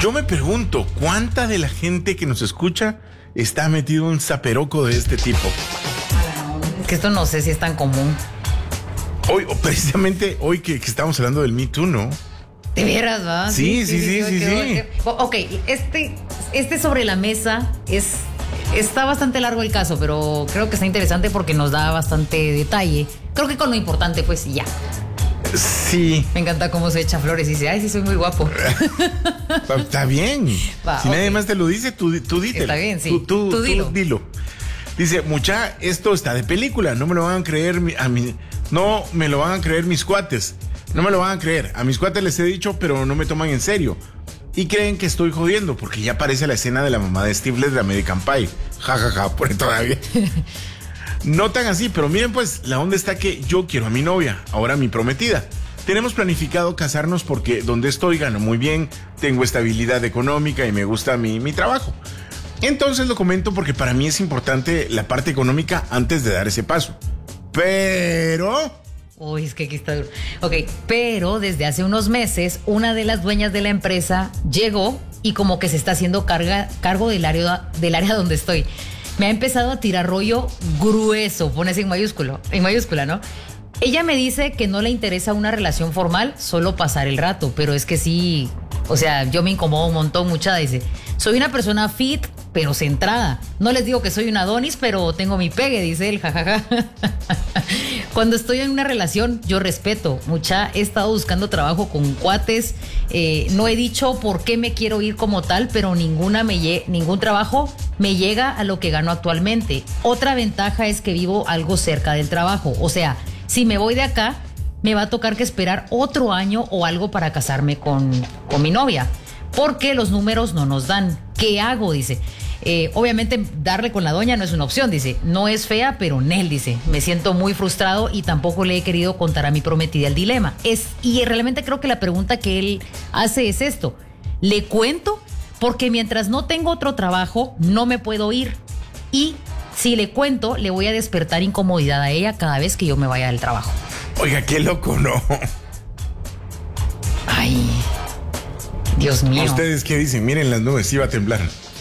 Yo me pregunto, ¿cuánta de la gente que nos escucha está metido en un zaperoco de este tipo? Es que esto no sé si es tan común. Hoy, precisamente hoy que estamos hablando del Me Too, ¿no? ¿De veras, va? Sí. Ok, este sobre la mesa está bastante largo el caso, pero creo que está interesante porque nos da bastante detalle. Creo que con lo importante, pues, ya. Sí. Me encanta cómo se echa flores y dice, ay, sí, soy muy guapo. Está bien. Va, si nadie más te lo dice, tú dítelo. Está bien, sí. Tú dilo. Dice, mucha, esto está de película, no me lo van a creer no me lo van a creer mis cuates. No me lo van a creer. A mis cuates les he dicho, pero no me toman en serio. Y creen que estoy jodiendo, porque ya aparece la escena de la mamá de Stifler de American Pie. Ja, ja, ja, por todavía. No tan así, pero miren pues, la onda está que yo quiero a mi novia, ahora mi prometida. Tenemos planificado casarnos porque donde estoy gano muy bien, tengo estabilidad económica y me gusta mi trabajo. Entonces lo comento porque para mí es importante la parte económica antes de dar ese paso. Pero... Uy, es que aquí está duro. Ok, pero desde hace unos meses, una de las dueñas de la empresa llegó y como que se está haciendo cargo del área donde estoy. Me ha empezado a tirar rollo grueso, pones en mayúscula, ¿no? Ella me dice que no le interesa una relación formal, solo pasar el rato, pero es que sí, o sea, yo me incomodo un montón, mucha. Dice, soy una persona fit, pero centrada. No les digo que soy un Adonis, pero tengo mi pegue, dice él, jajaja. Cuando estoy en una relación, yo respeto. Mucha, he estado buscando trabajo con cuates. No he dicho por qué me quiero ir como tal, pero ningún trabajo me llega a lo que gano actualmente. Otra ventaja es que vivo algo cerca del trabajo. O sea, si me voy de acá, me va a tocar que esperar otro año o algo para casarme con mi novia. Porque los números no nos dan. ¿Qué hago? Dice. Obviamente darle con la doña no es una opción, dice. No es fea, pero Nel, dice. Me siento muy frustrado y tampoco le he querido contar a mi prometida el dilema. Y realmente creo que la pregunta que él hace es esto. ¿Le cuento? Porque mientras no tengo otro trabajo, no me puedo ir. Y si le cuento, le voy a despertar incomodidad a ella cada vez que yo me vaya del trabajo. Oiga, qué loco, ¿no? Ay, Dios mío. ¿Ustedes qué dicen? Miren las nubes, sí va a temblar.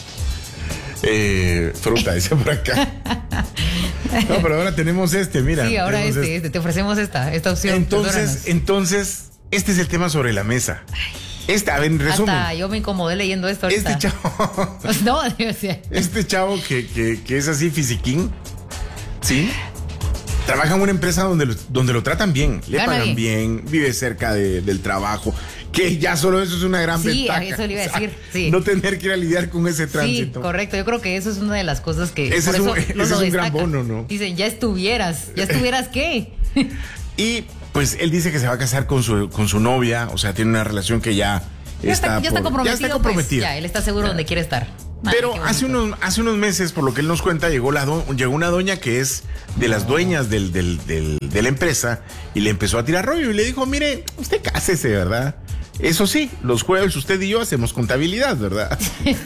Fruta, dice por acá. No, pero ahora tenemos mira. Sí, ahora te ofrecemos esta opción. Entonces, este es el tema sobre la mesa. A ver, en resumen. Hasta yo me incomodé leyendo esto ahorita. Este chavo. No, este chavo que es así fisiquín, ¿sí? Trabaja en una empresa donde lo tratan bien, le pagan bien, vive cerca del trabajo. Que ya solo eso es una gran ventaja. Sí, eso le iba a decir. Sí. No tener que ir a lidiar con ese tránsito. Sí, correcto. Yo creo que eso es una de las cosas que... Ese es un gran bono, ¿no? Dicen, ya estuvieras ¿qué? Y pues él dice que se va a casar con su novia, o sea, tiene una relación que ya está comprometido. Ya está comprometido. Pues, él está seguro donde quiere estar. Pero hace unos meses, por lo que él nos cuenta, llegó una doña que es de las dueñas de la empresa y le empezó a tirar rollo y le dijo, mire, usted cásese, ¿verdad? Eso sí, los jueves usted y yo hacemos contabilidad, ¿verdad?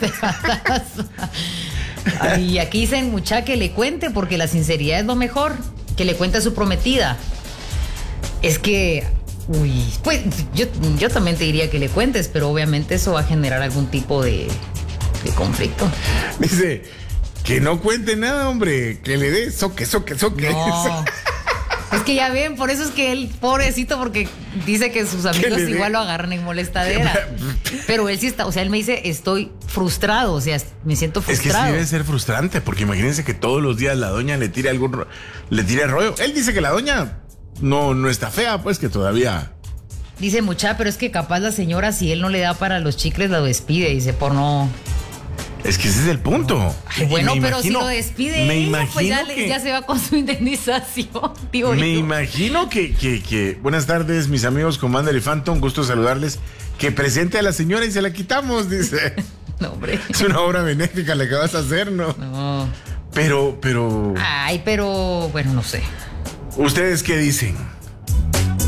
Y aquí dicen, mucha, que le cuente, porque la sinceridad es lo mejor. Que le cuente a su prometida. Es que, pues yo también te diría que le cuentes, pero obviamente eso va a generar algún tipo de conflicto. Dice, que no cuente nada, hombre, que le dé soque. No. Es que ya ven, por eso es que él, pobrecito, porque dice que sus amigos igual lo agarran en molestadera. Pero él sí está, o sea, él me dice, estoy frustrado, o sea, me siento frustrado. Es que sí debe ser frustrante, porque imagínense que todos los días la doña le tire rollo. Él dice que la doña no está fea, pues que todavía... Dice, mucha, pero es que capaz la señora, si él no le da para los chicles, la despide, dice, por no... Es que ese es el punto. Ay, bueno, pero si lo despide pues ya se va con su indemnización. Me imagino que... Buenas tardes, mis amigos Commander y Phantom, gusto saludarles. Que presente a la señora y se la quitamos, dice. No, hombre. Es una obra benéfica la que vas a hacer, ¿no? No. Pero... Ay, pero... Bueno, no sé. ¿Ustedes qué dicen?